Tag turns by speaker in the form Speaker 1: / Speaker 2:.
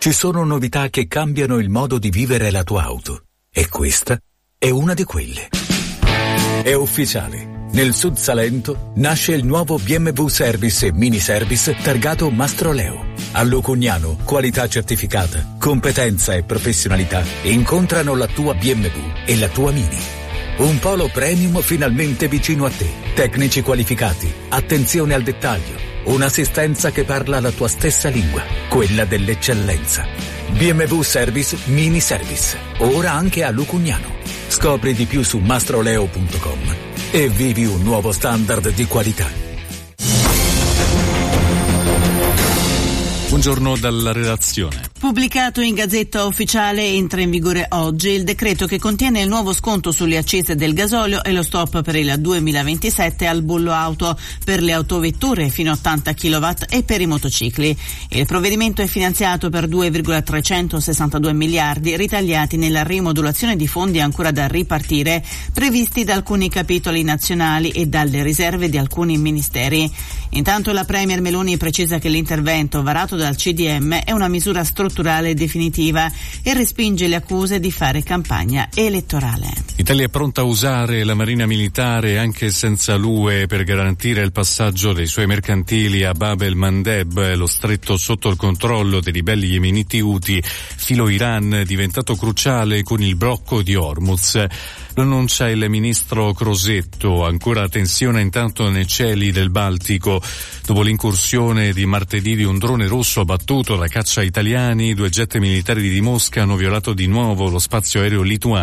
Speaker 1: Ci sono novità che cambiano il modo di vivere la tua auto. E questa è una di quelle. È ufficiale. Nel Sud Salento nasce il nuovo BMW Service e Mini Service targato Mastroleo. A Lucugnano, qualità certificata, competenza e professionalità incontrano la tua BMW e la tua Mini. Un polo premium finalmente vicino a te. Tecnici qualificati, attenzione al dettaglio, un'assistenza che parla la tua stessa lingua, quella dell'eccellenza. BMW Service Mini Service, ora anche a Lucugnano. Scopri di più su mastroleo.com e vivi un nuovo standard di qualità.
Speaker 2: Buongiorno dalla redazione.
Speaker 3: Pubblicato in Gazzetta Ufficiale, entra in vigore oggi il decreto che contiene il nuovo sconto sulle accise del gasolio e lo stop per il 2027 al bollo auto per le autovetture fino a 80 kW e per i motocicli. Il provvedimento è finanziato per 2,362 miliardi ritagliati nella rimodulazione di fondi ancora da ripartire previsti da alcuni capitoli nazionali e dalle riserve di alcuni ministeri. Intanto la Premier Meloni precisa che l'intervento varato dal CDM è una misura strutturale e definitiva e respinge le accuse di fare campagna elettorale.
Speaker 2: L'Italia è pronta a usare la Marina Militare anche senza l'UE per garantire il passaggio dei suoi mercantili a Bab el-Mandeb, lo stretto sotto il controllo dei ribelli yemeniti Houthi, filo Iran, diventato cruciale con il blocco di Hormuz. Lo annuncia il ministro Crosetto. Ancora tensione intanto nei cieli del Baltico. Dopo l'incursione di martedì di un drone russo abbattuto da caccia italiani, 2 jet militari di Mosca hanno violato di nuovo lo spazio aereo lituano